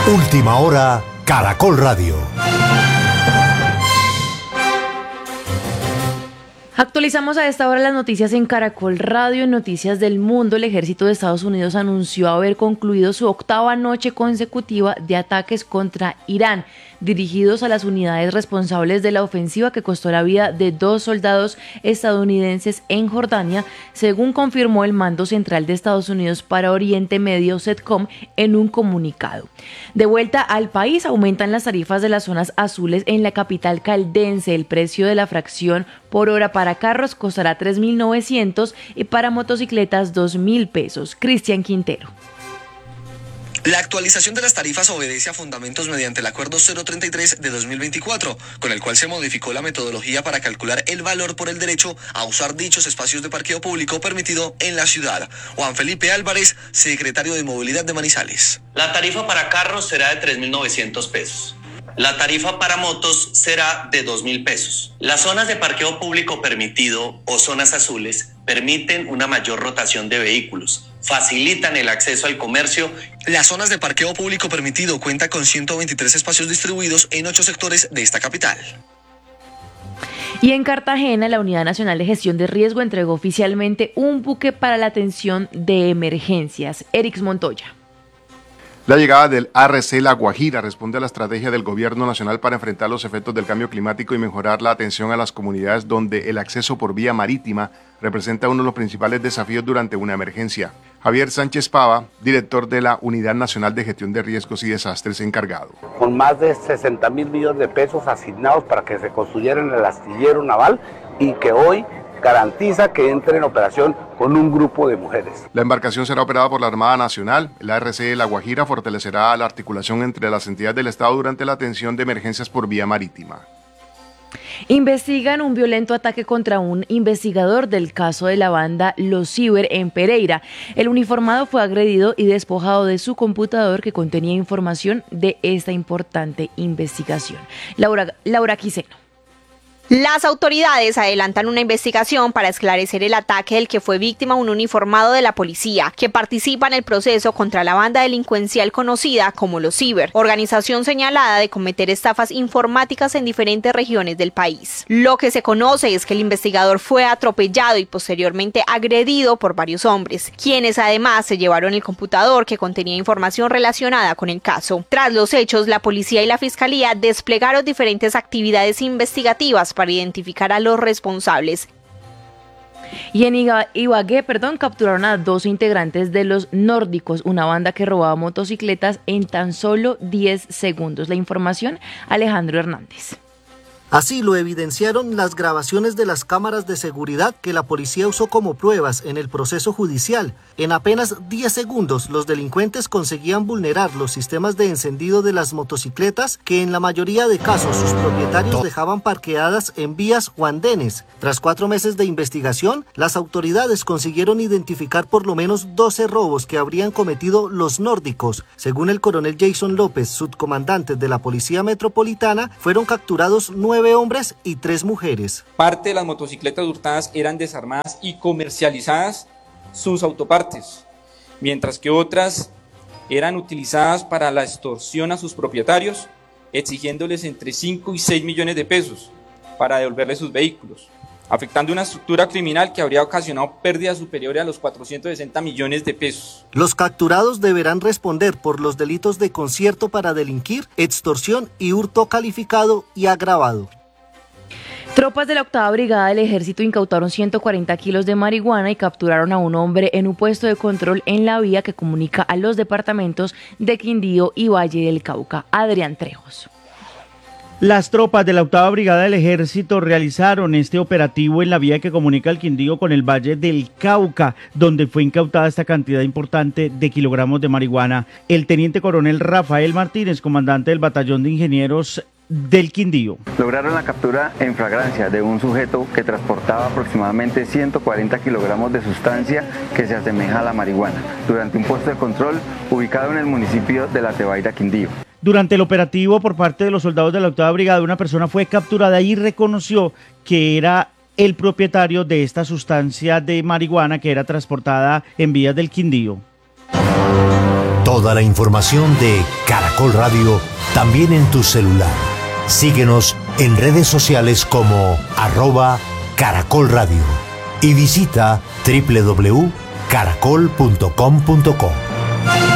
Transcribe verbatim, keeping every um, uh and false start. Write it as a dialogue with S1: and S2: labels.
S1: Última hora, Caracol Radio.
S2: Actualizamos a esta hora las noticias en Caracol Radio. En Noticias del Mundo, el ejército de Estados Unidos anunció haber concluido su octava noche consecutiva de ataques contra Irán, dirigidos a las unidades responsables de la ofensiva que costó la vida de dos soldados estadounidenses en Jordania, según confirmó el Mando Central de Estados Unidos para Oriente Medio, CENTCOM, en un comunicado. De vuelta al país, aumentan las tarifas de las zonas azules en la capital caldense. El precio de la fracción por hora para carros costará tres mil novecientos y para motocicletas dos mil pesos. Cristian Quintero.
S3: La actualización de las tarifas obedece a fundamentos mediante el Acuerdo cero treinta y tres de dos mil veinticuatro, con el cual se modificó la metodología para calcular el valor por el derecho a usar dichos espacios de parqueo público permitido en la ciudad. Juan Felipe Álvarez, secretario de Movilidad de Manizales.
S4: La tarifa para carros será de tres mil novecientos pesos. La tarifa para motos será de dos mil pesos. Las zonas de parqueo público permitido o zonas azules permiten una mayor rotación de vehículos, facilitan el acceso al comercio.
S3: Las zonas de parqueo público permitido cuentan con ciento veintitrés espacios distribuidos en ocho sectores de esta capital.
S2: Y en Cartagena, la Unidad Nacional de Gestión de Riesgo entregó oficialmente un buque para la atención de emergencias. Erix Montoya.
S5: La llegada del A R C La Guajira responde a la estrategia del Gobierno Nacional para enfrentar los efectos del cambio climático y mejorar la atención a las comunidades donde el acceso por vía marítima representa uno de los principales desafíos durante una emergencia. Javier Sánchez Pava, director de la Unidad Nacional de Gestión de Riesgos y Desastres encargado.
S6: Con más de sesenta mil millones de pesos asignados para que se construyera el astillero naval y que hoy garantiza que entre en operación con un grupo de mujeres.
S5: La embarcación será operada por la Armada Nacional. El A R C La Guajira fortalecerá la articulación entre las entidades del Estado durante la atención de emergencias por vía marítima.
S2: Investigan un violento ataque contra un investigador del caso de la banda Los Ciber en Pereira. El uniformado fue agredido y despojado de su computador que contenía información de esta importante investigación. Laura, Laura Quiseno.
S7: Las autoridades adelantan una investigación para esclarecer el ataque del que fue víctima un uniformado de la policía, que participa en el proceso contra la banda delincuencial conocida como Los Ciber, organización señalada de cometer estafas informáticas en diferentes regiones del país. Lo que se conoce es que el investigador fue atropellado y posteriormente agredido por varios hombres, quienes además se llevaron el computador que contenía información relacionada con el caso. Tras los hechos, la policía y la fiscalía desplegaron diferentes actividades investigativas para identificar a los responsables.
S2: Y en Ibagué, perdón, capturaron a dos integrantes de Los Nórdicos, una banda que robaba motocicletas en tan solo diez segundos. La información, Alejandro Hernández.
S8: Así lo evidenciaron las grabaciones de las cámaras de seguridad que la policía usó como pruebas en el proceso judicial. En apenas diez segundos, los delincuentes conseguían vulnerar los sistemas de encendido de las motocicletas que en la mayoría de casos sus propietarios dejaban parqueadas en vías o andenes. Tras cuatro meses de investigación, las autoridades consiguieron identificar por lo menos doce robos que habrían cometido Los Nórdicos. Según el coronel Jason López, subcomandante de la Policía Metropolitana, fueron capturados nueve hombres y tres mujeres.
S9: Parte de las motocicletas hurtadas eran desarmadas y comercializadas sus autopartes, mientras que otras eran utilizadas para la extorsión a sus propietarios, exigiéndoles entre cinco y seis millones de pesos para devolverles sus vehículos, afectando una estructura criminal que habría ocasionado pérdidas superiores a los cuatrocientos sesenta millones de pesos.
S8: Los capturados deberán responder por los delitos de concierto para delinquir, extorsión y hurto calificado y agravado.
S2: Tropas de la octava Brigada del Ejército incautaron ciento cuarenta kilos de marihuana y capturaron a un hombre en un puesto de control en la vía que comunica a los departamentos de Quindío y Valle del Cauca. Adrián Trejos.
S10: Las tropas de la octava Brigada del Ejército realizaron este operativo en la vía que comunica el Quindío con el Valle del Cauca, donde fue incautada esta cantidad importante de kilogramos de marihuana. El teniente coronel Rafael Martínez, comandante del Batallón de Ingenieros del Quindío.
S11: Lograron la captura en flagrancia de un sujeto que transportaba aproximadamente ciento cuarenta kilogramos de sustancia que se asemeja a la marihuana durante un puesto de control ubicado en el municipio de La Tebaida, Quindío.
S10: Durante el operativo por parte de los soldados de la octava Brigada, una persona fue capturada y reconoció que era el propietario de esta sustancia de marihuana que era transportada en vías del Quindío.
S1: Toda la información de Caracol Radio también en tu celular. Síguenos en redes sociales como arroba Caracol Radio y visita doble u doble u doble u punto caracol punto com punto co.